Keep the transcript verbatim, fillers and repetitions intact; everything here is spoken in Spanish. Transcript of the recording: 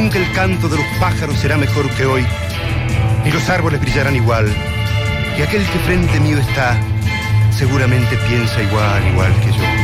nunca el canto de los pájaros será mejor que hoy, ni los árboles brillarán igual, y aquel que frente mío está seguramente piensa igual, igual que yo.